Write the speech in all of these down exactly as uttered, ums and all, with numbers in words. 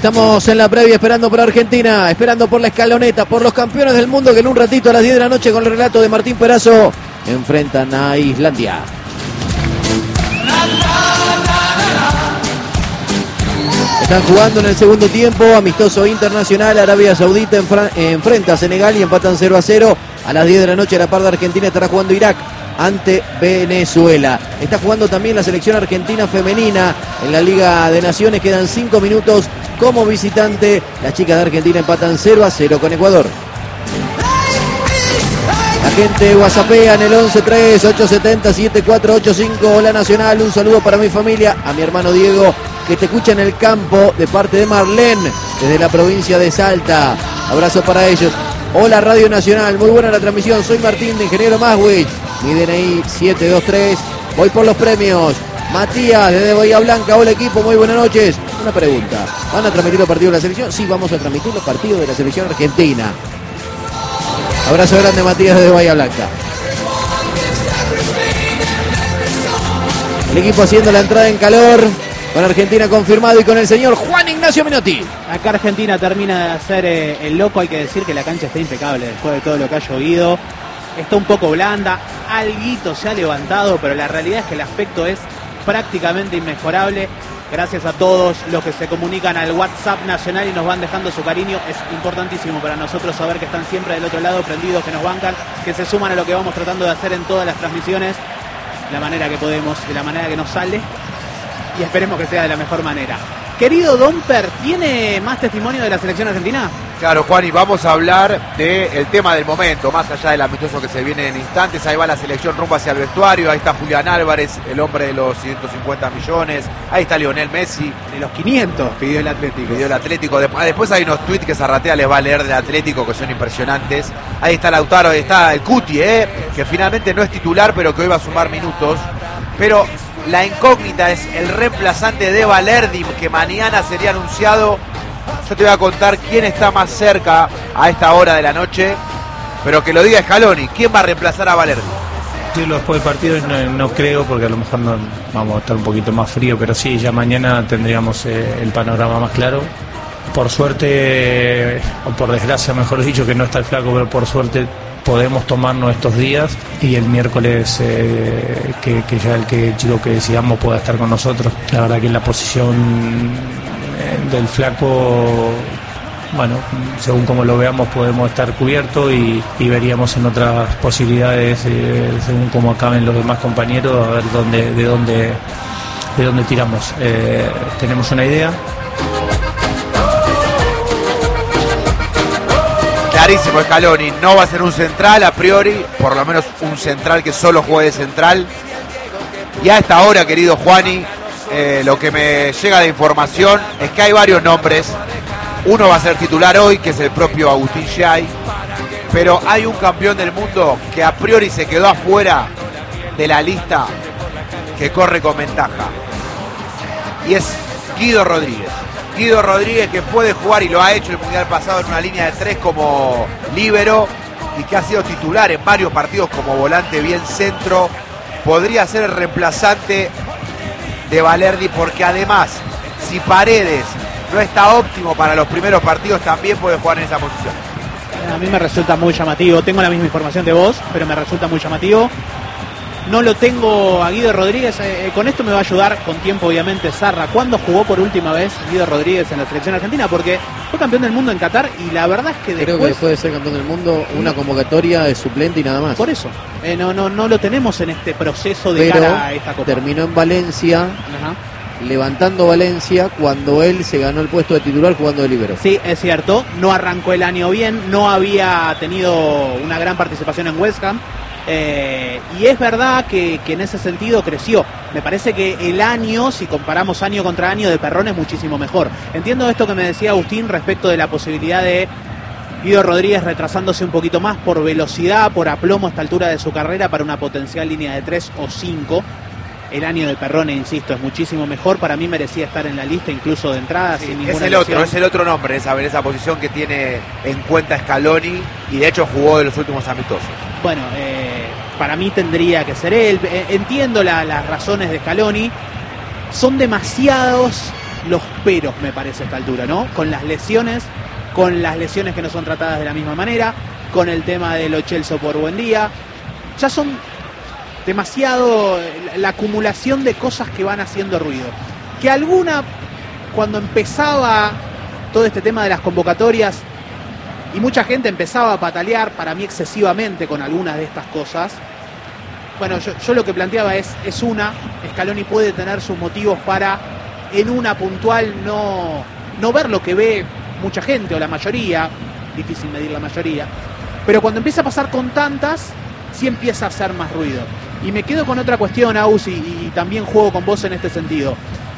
Estamos en la previa esperando por Argentina, esperando por la escaloneta, por los campeones del mundo que en un ratito a las diez de la noche con el relato de Martín Perazo enfrentan a Islandia. Están jugando en el segundo tiempo, amistoso internacional. Arabia Saudita enfrenta a Senegal y empatan cero a cero. A las diez de la noche a la par de Argentina estará jugando Irak ante Venezuela. Está jugando también la selección argentina femenina en la Liga de Naciones. Quedan cinco minutos como visitante. Las chicas de Argentina empatan cero a cero con Ecuador. La gente whatsappea en el once tres ocho siete cero siete cuatro ocho cinco. Hola Nacional, un saludo para mi familia, a mi hermano Diego, que te escucha en el campo, de parte de Marlene, desde la provincia de Salta. Abrazo para ellos. Hola Radio Nacional, muy buena la transmisión. Soy Martín de Ingeniero Maswich. Mi D N I siete dos tres. Voy por los premios. Matías desde Bahía Blanca. Hola equipo, muy buenas noches. Una pregunta, ¿van a transmitir los partidos de la selección? Sí, vamos a transmitir los partidos de la selección argentina. Abrazo grande Matías desde Bahía Blanca. El equipo haciendo la entrada en calor, con Argentina confirmado y con el señor Juan Ignacio Menotti. Acá Argentina termina de hacer eh, el loco. Hay que decir que la cancha está impecable después de todo lo que ha llovido. Está un poco blanda, alguito se ha levantado, pero la realidad es que el aspecto es prácticamente inmejorable. Gracias a todos los que se comunican al WhatsApp nacional y nos van dejando su cariño. Es importantísimo para nosotros saber que están siempre del otro lado, prendidos, que nos bancan, que se suman a lo que vamos tratando de hacer en todas las transmisiones, de la manera que podemos, de la manera que nos sale, y esperemos que sea de la mejor manera. Querido Domper, ¿tiene más testimonio de la selección argentina? Claro, Juan, y vamos a hablar del tema del momento, más allá del amistoso que se viene en instantes. Ahí va la selección rumbo hacia el vestuario, ahí está Julián Álvarez, el hombre de los ciento cincuenta millones, ahí está Lionel Messi. De los quinientos pidió el Atlético. Pidió el Atlético. Después hay unos tweets que Zarratea les va a leer del Atlético que son impresionantes. Ahí está Lautaro, ahí está el Cuti, ¿eh? que finalmente no es titular, pero que hoy va a sumar minutos. Pero la incógnita es el reemplazante de Balerdi, que mañana sería anunciado. Yo te voy a contar quién está más cerca a esta hora de la noche, pero que lo diga Scaloni. ¿Quién va a reemplazar a Balerdi? Decirlo después del partido no, no creo, porque a lo mejor no, vamos a estar un poquito más frío, pero sí, ya mañana tendríamos eh, el panorama más claro. Por suerte, eh, o por desgracia mejor dicho, que no está el flaco, pero por suerte podemos tomarnos estos días y el miércoles eh, que, que ya el que el chico que decidamos pueda estar con nosotros. La verdad que en la posición eh, del flaco, bueno, según como lo veamos podemos estar cubiertos y, y veríamos en otras posibilidades eh, según como acaben los demás compañeros, a ver dónde, de dónde de dónde tiramos. Eh, tenemos una idea. Clarísimo Scaloni, no va a ser un central a priori, por lo menos un central que solo juegue de central. Y a esta hora, querido Juani, eh, lo que me llega de información es que hay varios nombres. Uno va a ser titular hoy, que es el propio Agustín Giai, pero hay un campeón del mundo que a priori se quedó afuera de la lista, que corre con ventaja, y es Guido Rodríguez. Guido Rodríguez, que puede jugar y lo ha hecho el mundial pasado en una línea de tres como líbero y que ha sido titular en varios partidos como volante bien centro, podría ser el reemplazante de Balerdi, porque además, si Paredes no está óptimo para los primeros partidos, también puede jugar en esa posición. A mí me resulta muy llamativo, tengo la misma información de vos, pero me resulta muy llamativo. No lo tengo a Guido Rodríguez, eh, con esto me va a ayudar con tiempo obviamente Zarra. ¿Cuándo jugó por última vez Guido Rodríguez en la selección argentina? Porque fue campeón del mundo en Qatar y la verdad es que después... Creo que después de ser campeón del mundo, una convocatoria de suplente y nada más. Por eso, eh, no, no, no lo tenemos en este proceso de Pero cara a esta Copa. Terminó en Valencia, Ajá. levantando Valencia cuando él se ganó el puesto de titular jugando de líbero. Sí, es cierto, no arrancó el año bien, no había tenido una gran participación en West Ham. Eh, y es verdad que, que en ese sentido creció. Me parece que el año, si comparamos año contra año, de Perrón es muchísimo mejor. Entiendo esto que me decía Agustín respecto de la posibilidad de Guido Rodríguez retrasándose un poquito más por velocidad, por aplomo a esta altura de su carrera para una potencial línea de tres o cinco. El año de Perrone, insisto, es muchísimo mejor. Para mí merecía estar en la lista incluso de entrada, sí, sin ninguna es el lesión. otro, es el otro nombre esa, en esa posición que tiene en cuenta Scaloni, y de hecho jugó de los últimos amistosos. Bueno, eh, para mí tendría que ser él. Eh, entiendo la, las razones de Scaloni. Son demasiados los peros, me parece, a esta altura, ¿no? Con las lesiones, con las lesiones que no son tratadas de la misma manera, con el tema de Lo Celso por Buendía. Ya son demasiado la acumulación de cosas que van haciendo ruido. Que alguna, cuando empezaba todo este tema de las convocatorias y mucha gente empezaba a patalear, para mí excesivamente, con algunas de estas cosas, bueno, yo, yo lo que planteaba es, es una, Scaloni puede tener sus motivos para, en una puntual, no, no ver lo que ve mucha gente o la mayoría, difícil medir la mayoría, pero cuando empieza a pasar con tantas, sí empieza a hacer más ruido. Y me quedo con otra cuestión, Aus, y, y también juego con vos en este sentido.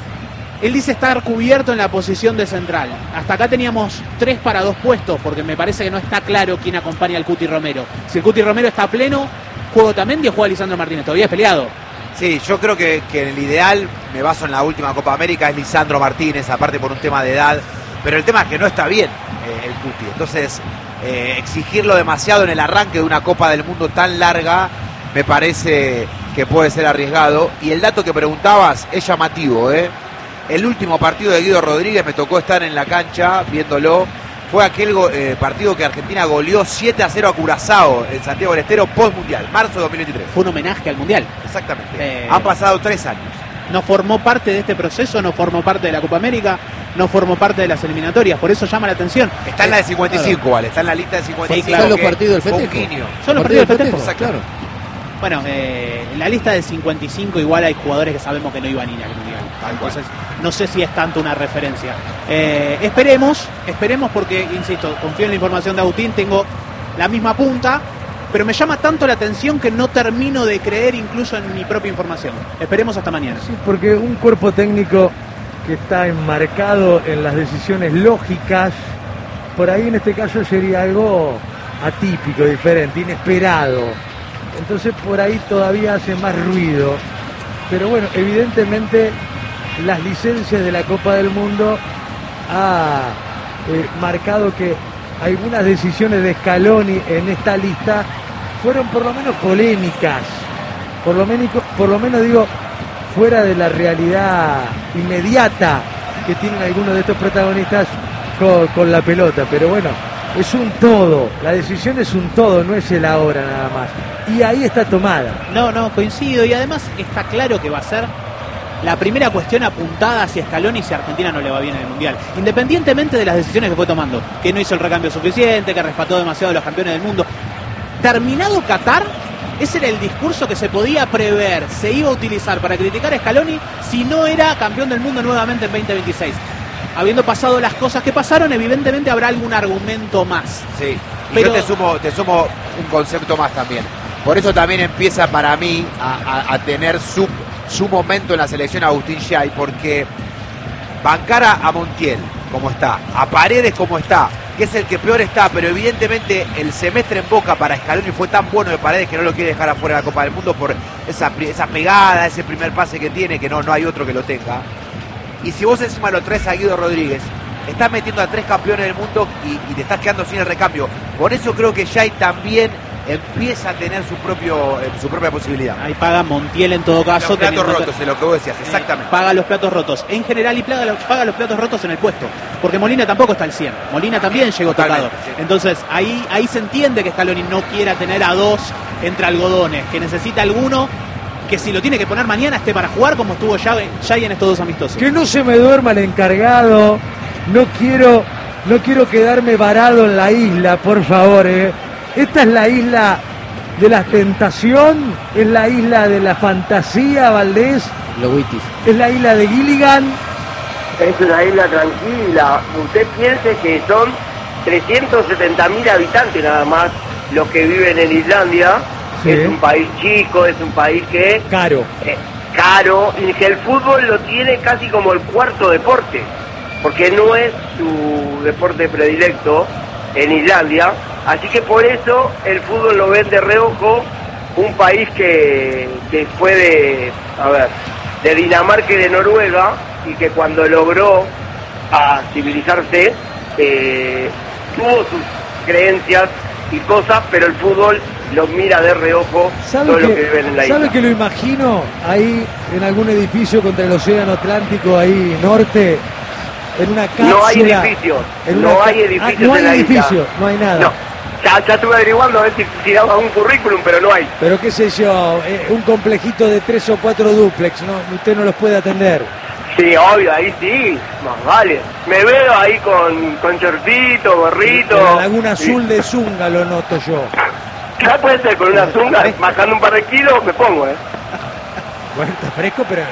Él dice estar cubierto en la posición de central. Hasta acá teníamos tres para dos puestos, porque me parece que no está claro quién acompaña al Cuti Romero. Si el Cuti Romero está pleno, juego también y juega Lisandro Martínez. Todavía es peleado. Sí, yo creo que, que en el ideal, me baso en la última Copa América, es Lisandro Martínez, aparte por un tema de edad. Pero el tema es que no está bien eh, el Cuti. Entonces, eh, exigirlo demasiado en el arranque de una Copa del Mundo tan larga, me parece que puede ser arriesgado. Y el dato que preguntabas es llamativo, ¿eh? El último partido de Guido Rodríguez, me tocó estar en la cancha viéndolo, fue aquel eh, partido que Argentina goleó siete a cero a Curazao en Santiago del Estero post-mundial, marzo de dos mil veintitrés. Fue un homenaje al mundial. Exactamente. Eh... Han pasado tres años. No formó parte de este proceso, no formó parte de la Copa América, no formó parte de las eliminatorias, por eso llama la atención. Está en la de cincuenta y cinco, claro. Vale, está en la lista de cincuenta y cinco. Sí, claro. Son los partidos del festejo. Son los partidos del festejo, claro. Bueno, eh, en la lista de cincuenta y cinco igual hay jugadores que sabemos que no iban a ir al mundial. Entonces, no sé si es tanto una referencia. Eh, esperemos, esperemos porque, insisto, confío en la información de Agustín, tengo la misma punta, pero me llama tanto la atención que no termino de creer incluso en mi propia información. Esperemos hasta mañana. Sí, porque un cuerpo técnico que está enmarcado en las decisiones lógicas, por ahí en este caso sería algo atípico, diferente, inesperado. Entonces por ahí todavía hace más ruido. Pero bueno, evidentemente las licencias de la Copa del Mundo ha eh, marcado que algunas decisiones de Scaloni en esta lista fueron por lo menos polémicas, por lo menos, por lo menos digo, fuera de la realidad inmediata que tienen algunos de estos protagonistas con, con la pelota. Pero bueno, es un todo, la decisión es un todo, no es el ahora nada más. Y ahí está tomada. No, no, coincido, y además está claro que va a ser la primera cuestión apuntada hacia Scaloni si a Argentina no le va bien en el Mundial. Independientemente de las decisiones que fue tomando, que no hizo el recambio suficiente, que respetó demasiado a los campeones del mundo. Terminado Qatar, ese era el discurso que se podía prever, se iba a utilizar para criticar a Scaloni si no era campeón del mundo nuevamente en veinte veintiséis. Habiendo pasado las cosas que pasaron, evidentemente habrá algún argumento más. Sí, y pero yo te sumo, te sumo un concepto más también. Por eso también empieza para mí a, a, a tener su, su momento en la selección Agustín Yay, porque bancar a, a Montiel como está, a Paredes como está, que es el que peor está, pero evidentemente el semestre en Boca para Scaloni fue tan bueno de Paredes que no lo quiere dejar afuera de la Copa del Mundo por esa, esa pegada, ese primer pase que tiene, que no, no hay otro que lo tenga. Y si vos encima lo traes a Guido Rodríguez, estás metiendo a tres campeones del mundo y, y te estás quedando sin el recambio. Por eso creo que Yay también empieza a tener su propio eh, su propia posibilidad. Ahí paga Montiel en todo caso. Los platos rotos, que, es lo que vos decías, exactamente. Eh, paga los platos rotos en general y paga los, paga los platos rotos en el puesto. Porque Molina tampoco está al cien. Molina también llegó Totalmente, tocado. Sí. Entonces ahí, ahí se entiende que Scaloni no quiera tener a dos entre algodones, que necesita alguno que si lo tiene que poner mañana esté para jugar como estuvo ya, ya en estos dos amistosos. Que no se me duerma el encargado, no quiero, no quiero quedarme varado en la isla, por favor. Eh. Esta es la isla de la tentación, es la isla de la fantasía, Valdés, Lowitis. Es la isla de Gilligan. Es una isla tranquila. Usted piense que son trescientos setenta mil habitantes nada más los que viven en Islandia. Sí. Es un país chico, es un país que... Caro. Eh, caro, y que el fútbol lo tiene casi como el cuarto deporte, porque no es su deporte predilecto en Islandia, así que por eso el fútbol lo ven de reojo, un país que, que fue de, a ver, de Dinamarca y de Noruega, y que cuando logró a civilizarse, eh, tuvo sus creencias y cosas, pero el fútbol los mira de reojo ¿Sabe todo que, lo que viven en la ¿sabe isla. que lo imagino ahí en algún edificio contra el océano Atlántico, ahí norte, en una cápsula? No hay edificios, en una no ca- hay edificios Ah, no hay en la isla. edificios, no hay nada. No, ya, ya estuve averiguando a ver si, si daba un currículum, pero no hay. Pero qué sé yo, eh, un complejito de tres o cuatro dúplex, ¿no? Usted no los puede atender. Sí, obvio, ahí sí, más vale. Me veo ahí con, con shortcito, gorrito. En la Laguna Azul de Zunga lo noto yo. Ya puede ser, con una zunga, bajando un par de kilos, me pongo, ¿eh? Bueno, está fresco, pero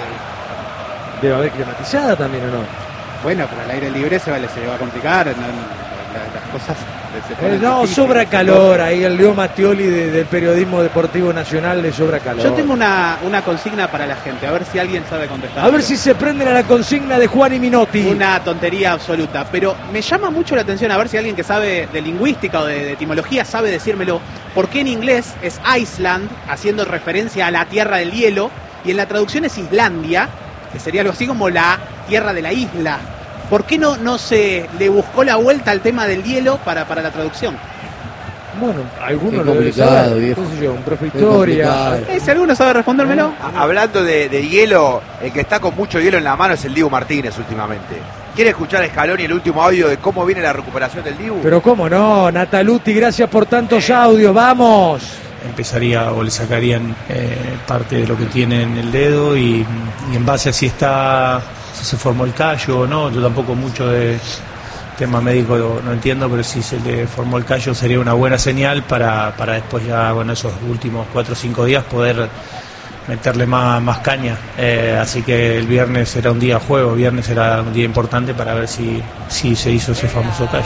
debe haber climatizada también, ¿o no? Bueno, pero al aire libre se va, se va a complicar, no, la- las cosas se Eh, ponen no, difíciles. sobra calor ahí, el Leo Mattioli de- del periodismo deportivo nacional le sobra calor. Yo tengo una, una consigna para la gente, a ver si alguien sabe contestar. A ver si se prenden a la consigna de Juan y Minotti. Una tontería absoluta, pero me llama mucho la atención a ver si alguien que sabe de lingüística o de, de etimología sabe decírmelo. ¿Por qué en inglés es Iceland, haciendo referencia a la tierra del hielo, y en la traducción es Islandia, que sería algo así como la tierra de la isla? ¿Por qué no, no se le buscó la vuelta al tema del hielo para, para la traducción? Bueno, alguno Qué lo debe complicado, saber. viejo. ¿Qué sé yo? Un profe de Qué historia. complicado. Eh, si alguno sabe respondérmelo. A- Hablando de, de hielo, el que está con mucho hielo en la mano es el Dibu Martínez últimamente. ¿Quiere escuchar a Scaloni el último audio de cómo viene la recuperación del Dibu? Pero cómo no, Nataluti, gracias por tantos audios, vamos. Empezaría o le sacarían eh, parte de lo que tiene en el dedo y, y en base a si está, si se formó el callo o no, yo tampoco mucho de tema médico no, no entiendo, pero si se le formó el callo sería una buena señal para, para después ya, bueno, esos últimos cuatro o cinco días poder meterle más, más caña. Eh, así que el viernes será un día juego, viernes será un día importante para ver si, si se hizo ese famoso callo.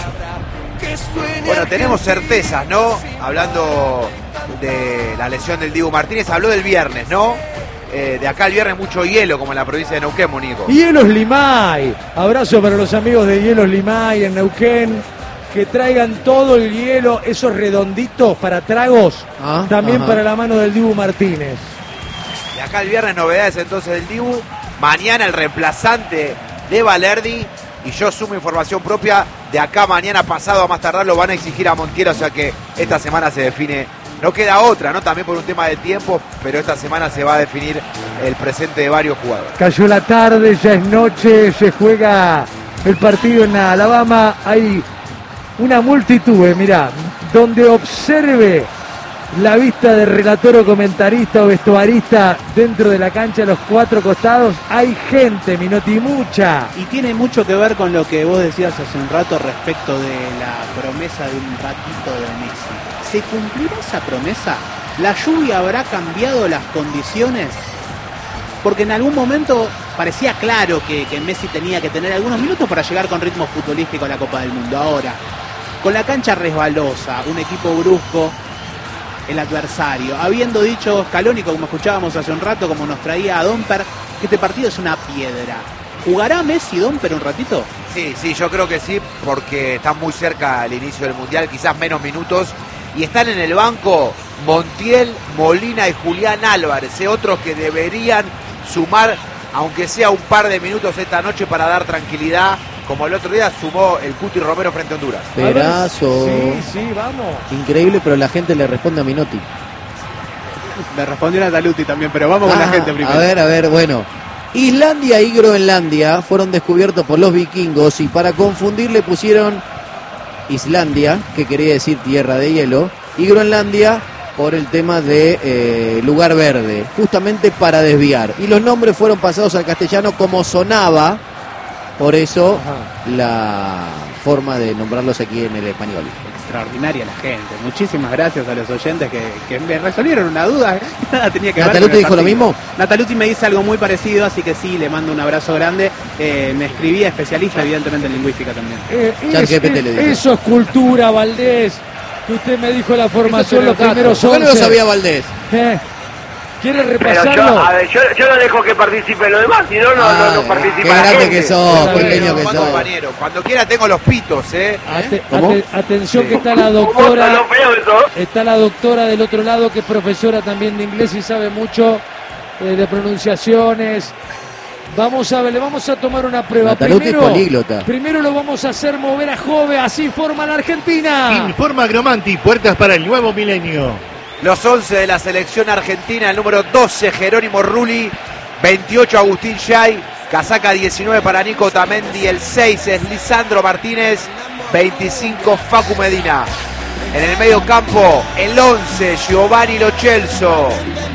Bueno, tenemos certezas, ¿no? Hablando de la lesión del Dibu Martínez, habló del viernes, ¿no? Eh, de acá el viernes mucho hielo, como en la provincia de Neuquén, Monico. Hielos Limay, abrazo para los amigos de Hielos Limay en Neuquén, que traigan todo el hielo, esos redonditos para tragos, Ah, también ajá. para la mano del Dibu Martínez. De acá el viernes novedades entonces del Dibu. Mañana el reemplazante de Valerdi. Y yo sumo información propia. De acá mañana pasado a más tardar lo van a exigir a Montiel. O sea que esta semana se define. No queda otra, ¿no? También por un tema de tiempo. Pero esta semana se va a definir el presente de varios jugadores. Cayó la tarde, ya es noche, se juega el partido en Alabama. Hay una multitud, eh, mirá, donde observe la vista de relator o comentarista o vestuarista dentro de la cancha a los cuatro costados. Hay gente, Minotti, mucha. Y tiene mucho que ver con lo que vos decías hace un rato respecto de la promesa de un ratito de Messi. ¿Se cumplirá esa promesa? ¿La lluvia habrá cambiado las condiciones? Porque en algún momento parecía claro que, que Messi tenía que tener algunos minutos para llegar con ritmo futbolístico a la Copa del Mundo. Ahora, con la cancha resbalosa, un equipo brusco, el adversario, habiendo dicho Scaloni, como escuchábamos hace un rato, como nos traía a Domper, que este partido es una piedra. ¿Jugará Messi Domper un ratito? Sí, sí, yo creo que sí, porque están muy cerca al inicio del Mundial, quizás menos minutos, y están en el banco Montiel, Molina y Julián Álvarez, eh, otros que deberían sumar, aunque sea un par de minutos esta noche para dar tranquilidad, como el otro día sumó el Cuti Romero frente a Honduras. Perazo. Sí, sí, vamos. Increíble, pero la gente le responde a Minotti. Le respondió Nataluti también, pero vamos con la Ah, gente primero. A ver, a ver, bueno. Islandia y Groenlandia fueron descubiertos por los vikingos y para confundir le pusieron Islandia, que quería decir tierra de hielo, y Groenlandia por el tema de eh, lugar verde, justamente para desviar. Y los nombres fueron pasados al castellano como sonaba, por eso Ajá. la forma de nombrarlos aquí en el español. Extraordinaria la gente. Muchísimas gracias a los oyentes que, que me resolvieron una duda. Nada tenía que ver ¿Nataluti con el dijo lo partido. mismo? Nataluti me dice algo muy parecido, así que sí, le mando un abrazo grande. Eh, me escribía especialista, evidentemente, en lingüística también. Eh, Chat es- G P T le dice. eso es cultura, Valdés. Que usted me dijo la formación, los primeros ¿Por qué no lo once. sabía Valdés? Eh, ¿Quiere Pero repasarlo? yo, a ver, yo, yo no dejo que participe lo demás, si no, no, no, no Ah, participa qué la grande gente. que sos, Bueno, pequeño que Juan, sos. compañero, cuando quiera tengo los pitos, ¿eh? Ate- ¿Cómo? ate- atención Sí. que está la ¿Cómo doctora. sonó feo eso? Está la doctora del otro lado, que es profesora también de inglés y sabe mucho eh, de pronunciaciones. Vamos a ver, le vamos a tomar una prueba. Nataluti es Primero, políglota. primero lo vamos a hacer mover a Jove, así forma la Argentina. Informa Agromanti, puertas para el nuevo milenio. los once de la selección argentina. El número doce, Jerónimo Rulli. veintiocho, Agustín Yay. Casaca diecinueve para Nico Tamendi. El seis es Lisandro Martínez. veinticinco, Facu Medina. En el medio campo, el once, Giovanni Lo Celso.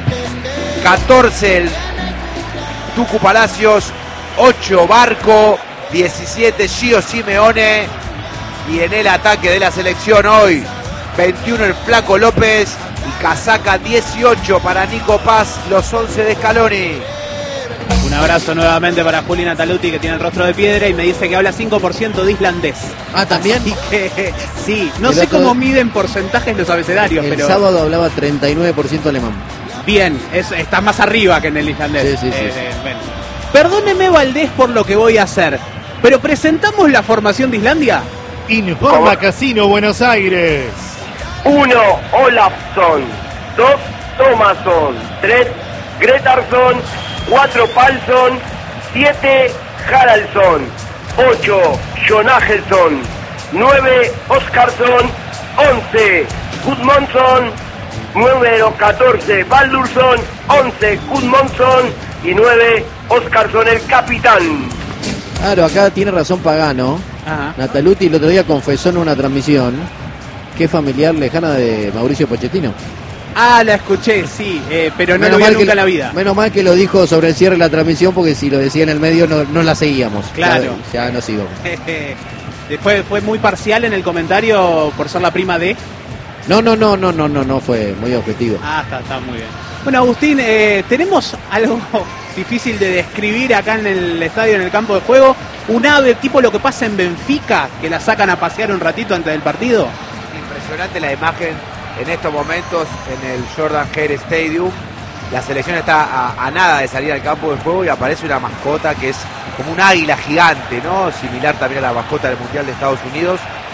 catorce, el Tucu Palacios. ocho, Barco. diecisiete, Gio Simeone. Y en el ataque de la selección hoy, veintiuno, el Flaco López. Y casaca dieciocho para Nico Paz, los once de Scaloni. Un abrazo nuevamente para Juli Nataluti, que tiene el rostro de piedra y me dice que habla cinco por ciento de islandés. Ah, ¿también? Así que, sí, no El sé otro- cómo miden porcentajes los abecedarios, El pero sábado hablaba treinta y nueve por ciento alemán. bien, es, está más arriba que en el islandés. Sí, sí, sí, Eh, sí. eh, bueno. Perdóneme, Valdés, por lo que voy a hacer, pero ¿presentamos la formación de Islandia? Informa Casino Buenos Aires. uno, Olafsson. dos, Thomasson. tres, Gretarsson. cuatro, Palsson. siete, Haraldsson. ocho, Jonagelson. nueve, Oskarsson. once, Gudmundsson. número catorce, Baldursson. once, Gudmundsson. Y nueve, Oskarsson, el capitán. Claro, acá tiene razón Pagano. Ajá. Nataluti el otro día confesó en una transmisión que es familiar lejana de Mauricio Pochettino. Ah, la escuché, sí, eh, pero no Menos lo vi mal nunca que- en la vida. Menos mal que lo dijo sobre el cierre de la transmisión, porque si lo decía en el medio no, no la seguíamos. Claro. Ya, ya nos íbamos. fue, fue muy parcial en el comentario por ser la prima de... No, no, no, no, no, no, no fue muy objetivo. Ah, está, está muy bien. Bueno, Agustín, eh, tenemos algo difícil de describir acá en el estadio, en el campo de juego. Un ave tipo lo que pasa en Benfica, que la sacan a pasear un ratito antes del partido. Impresionante la imagen en estos momentos en el Jordan Hare Stadium. La selección está a, a nada de salir al campo de juego y aparece una mascota que es como un águila gigante, ¿no? Similar también a la mascota del Mundial de Estados Unidos.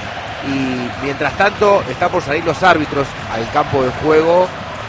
Y mientras tanto están por salir los árbitros al campo de juego,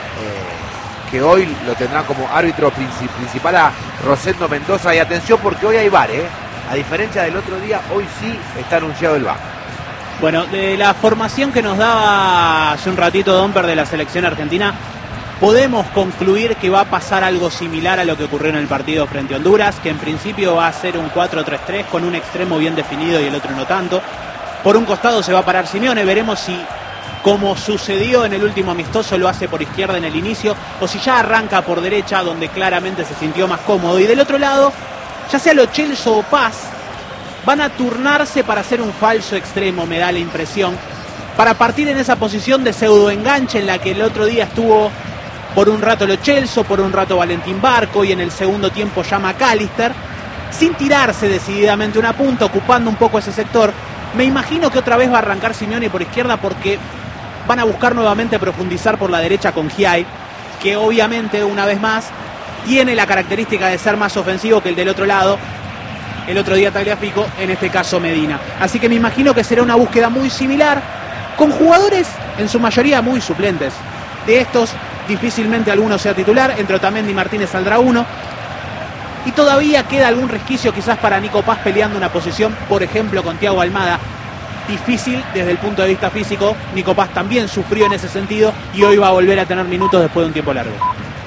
eh, que hoy lo tendrán como árbitro princi- principal a Rosendo Mendoza. Y atención, porque hoy hay V A R, ¿eh? A diferencia del otro día, hoy sí está anunciado el V A R. Bueno, de la formación que nos daba hace un ratito Domper de la selección argentina, podemos concluir que va a pasar algo similar a lo que ocurrió en el partido frente a Honduras, que en principio va a ser un cuatro tres tres con un extremo bien definido y el otro no tanto. Por un costado se va a parar Simeone, veremos si, como sucedió en el último amistoso, lo hace por izquierda en el inicio, o si ya arranca por derecha, donde claramente se sintió más cómodo. Y del otro lado, ya sea Lo Celso o Paz, van a turnarse para hacer un falso extremo, me da la impresión, para partir en esa posición de pseudo enganche en la que el otro día estuvo por un rato Lo Celso, por un rato Valentín Barco y en el segundo tiempo ya McAllister, sin tirarse decididamente una punta, ocupando un poco ese sector. Me imagino que otra vez va a arrancar Simeone por izquierda porque van a buscar nuevamente profundizar por la derecha con Giai, que obviamente, una vez más, tiene la característica de ser más ofensivo que el del otro lado. El otro día Tagliafico, en este caso Medina. Así que me imagino que será una búsqueda muy similar, con jugadores en su mayoría muy suplentes. De estos, difícilmente alguno sea titular, entre Otamendi y Martínez saldrá uno. Y todavía queda algún resquicio quizás para Nico Paz peleando una posición, por ejemplo, con Thiago Almada. Difícil desde el punto de vista físico. Nico Paz también sufrió en ese sentido y hoy va a volver a tener minutos después de un tiempo largo.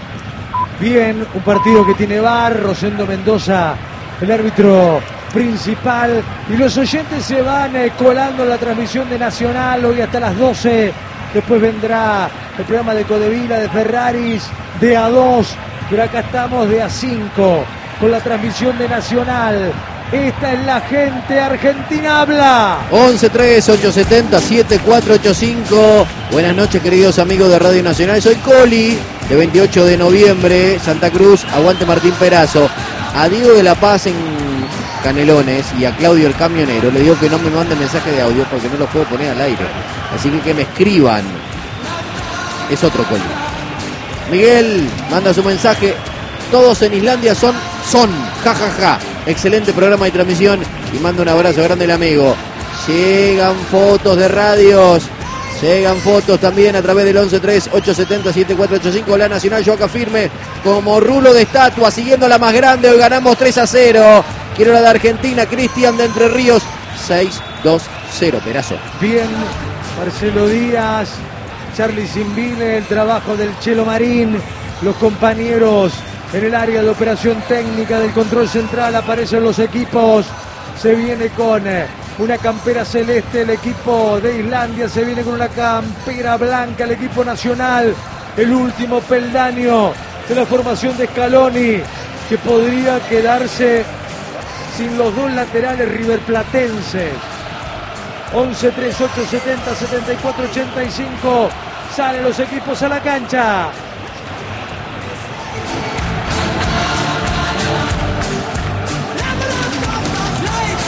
Bien, un partido que tiene V A R, Rosendo Mendoza, el árbitro principal, y los oyentes se van eh, colando en la transmisión de Nacional, hoy hasta las doce, después vendrá el programa de Codevila, de Ferraris, de A dos, pero acá estamos de A cinco, con la transmisión de Nacional. Esta es la gente, Argentina habla. once tres ocho siete cero siete cuatro ocho cinco. Buenas noches, queridos amigos de Radio Nacional. Soy Coli, de veintiocho de noviembre, Santa Cruz. Aguante Martín Perazo. A Diego de la Paz en Canelones y a Claudio el camionero le digo que no me manden mensaje de audio porque no los puedo poner al aire. Así que que me escriban. Es otro Coli. Miguel manda su mensaje. Todos en Islandia son son, jajaja. Ja, ja. Excelente programa y transmisión. Y manda un abrazo grande al amigo. Llegan fotos de radios. Llegan fotos también a través del once tres ocho siete cero siete cuatro ocho cinco. La Nacional, yo acá firme como rulo de estatua, siguiendo la más grande. Hoy ganamos tres a cero. Quiero la de Argentina, Cristian de Entre Ríos. seis dos cero, Perazo. Bien, Marcelo Díaz, Charlie Simbine, el trabajo del Chelo Marín, los compañeros en el área de operación técnica del control central, aparecen los equipos, se viene con una campera celeste el equipo de Islandia, se viene con una campera blanca el equipo nacional, el último peldaño de la formación de Scaloni, que podría quedarse sin los dos laterales riverplatenses. once, treinta y ocho, setenta, setenta y cuatro, ochenta y cinco, salen los equipos a la cancha.